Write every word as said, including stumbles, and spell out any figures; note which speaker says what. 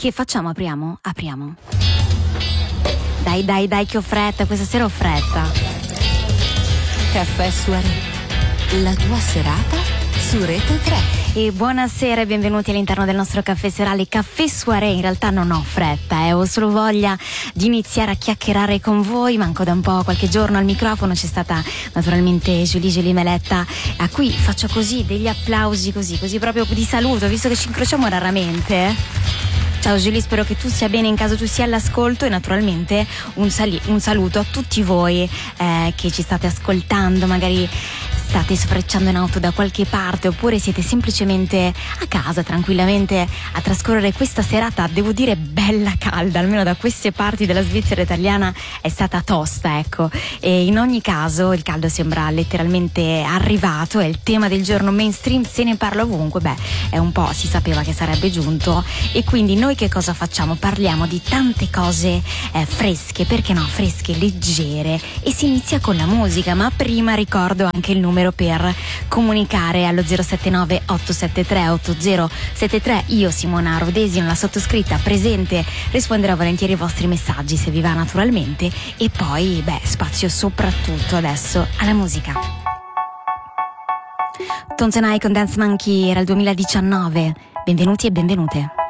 Speaker 1: Che facciamo? Apriamo? Apriamo. Dai, dai, dai, che ho fretta, questa sera ho fretta.
Speaker 2: Caffè Soirée, la tua serata su Rete tre.
Speaker 1: E buonasera e benvenuti all'interno del nostro caffè serale Caffè Soirée. In realtà non ho fretta, eh, ho solo voglia di iniziare a chiacchierare con voi. Manco da un po', qualche giorno al microfono. C'è stata naturalmente Julie Julie Meletta, a cui faccio così degli applausi così, così proprio di saluto, visto che ci incrociamo raramente. Ciao Julie, spero che tu sia bene in caso tu sia all'ascolto, e naturalmente un, sali- un saluto a tutti voi eh, che ci state ascoltando, magari state sfrecciando in auto da qualche parte oppure siete semplicemente a casa tranquillamente a trascorrere questa serata, devo dire bella calda, almeno da queste parti della Svizzera italiana è stata tosta, ecco. E in ogni caso il caldo sembra letteralmente arrivato, è il tema del giorno mainstream, se ne parla ovunque, beh è un po', si sapeva che sarebbe giunto, e quindi noi che cosa facciamo? Parliamo di tante cose eh, fresche, perché no, fresche, leggere, e si inizia con la musica, ma prima ricordo anche il numero per comunicare allo zero sette nove otto sette tre otto zero sette tre. Io, Simona Rodesino, la sottoscritta presente, risponderò volentieri ai vostri messaggi se vi va naturalmente, e poi beh spazio soprattutto adesso alla musica. Tones and I con Dance Monkey era il duemiladiciannove. Benvenuti e benvenute.